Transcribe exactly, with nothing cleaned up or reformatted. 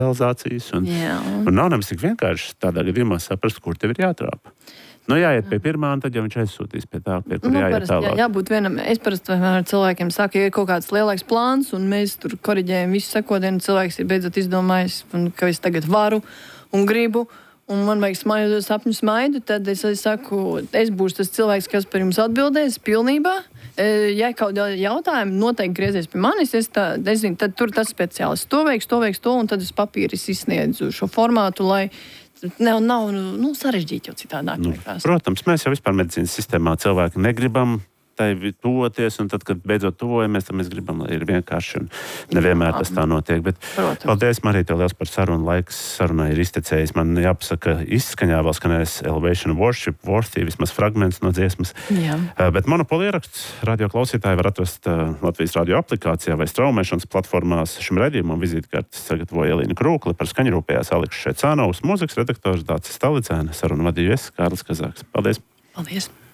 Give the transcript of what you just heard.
realizācijas. Un, Jā. un nav nemaz tik vienkārši tādā gadījumā saprast, kur tev ir jātrāpa. Nu, jāiet pie pirmā, un tad jau viņš aizsūtīs pie tā, pie kur Nu, jāiet parasti, tālāk. jā, jābūt vienam. Es parasti vienmēr cilvēkiem saku, ja ir kaut kāds lielāks plāns, un mēs tur koriģējam visu sekodienu, cilvēks ir beidzot izdomājis, un, ka es tagad varu un gribu, un man vajag smaidu, sapņu smaidu, tad es, es saku, es būšu tas cilvēks, kas par jums atbildēs pilnībā. Ja kaut kādi jautājumi, noteikti griezies pie manis, es, tā, es zinu, tad tur tas speciālists to veiks, to veiks, to, un tad es papīris izsniedzu šo formātu, lai Nav, nav nu, sarežģīti jau citādāk. Nu, protams, mēs jau vispār medicīnas sistēmā cilvēki negribam tai tuvoties, un tad, kad beidzot tuvojamies, tad mēs gribam, lai ir vienkārši, un nevienmēr tas tā notiek. Bet Protams. Paldies, Marija, tev liels par sarunu. Laiks sarunai ir iztecējis. Man jāpasaka, izskaņā vēl skanēs Elevation Worship, Worthy, vismaz fragments no dziesmas. Jā. Uh, bet Monopoli ieraksts radio klausītāji var atrast uh, Latvijas radio aplikācijā vai straumēšanas platformās. Šim redzījumam vizītkartes sagatavoja Elīna Krūkle, par skaņu rūpējās Aleksis Šecānovs, mūzikas redaktors Dācis Stalicēna, sarunu vadīju es, Kārlis Kazāks. Paldies! Paldies!